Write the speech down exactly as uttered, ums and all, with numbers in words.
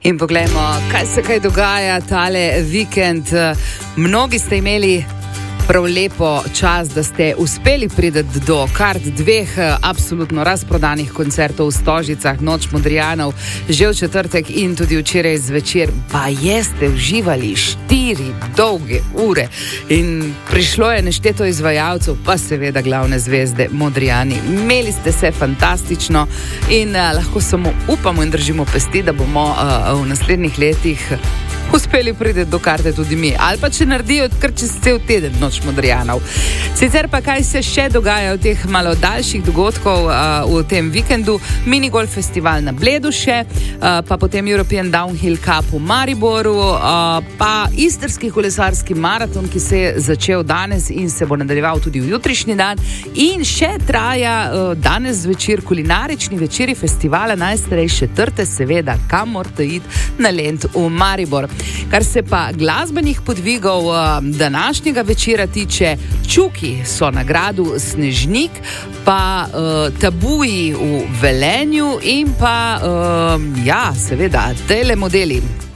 In poglejmo, kaj se kaj dogaja tale vikend. Mnogi ste imeli prav lepo čas, da ste uspeli priti do kar dveh absolutno razprodanih koncertov v Stožicah, Noč Modrijanov, že v četrtek in tudi včeraj zvečer. Pa jeste uživali štiri dolge ure in prišlo je nešteto izvajalcev, pa seveda glavne zvezde Modrijani. Imeli ste se fantastično in uh, lahko samo upamo in držimo pesti, da bomo uh, v naslednjih letih uspeli priti do karte tudi mi. Ali pa če naredijo kar čez cel teden Noč Modrijanov. Sicer pa kaj se še dogaja v teh malo daljših dogodkov uh, v tem vikendu. Minigolf festival na Bledu še, uh, pa potem European Downhill Cup v Mariboru, uh, pa istrski kolesarski maraton, ki se je začel danes in se bo nadaljeval tudi v jutrišnji dan. In še traja uh, danes zvečer kulinarični večeri festivala Najstarejše trte, seveda, kam morate iti na Lent v Maribor. Kar se pa glasbenih podvigov današnjega večera tiče, Čuki so na gradu Snežnik, pa uh, Tabuji v Velenju in pa, uh, ja, seveda, telemodeli.